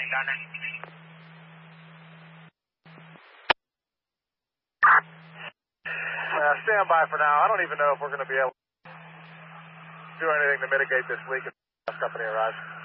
down there. Stand by for now. I don't even know if we're going to be able to do anything to mitigate this leak if the company arrives.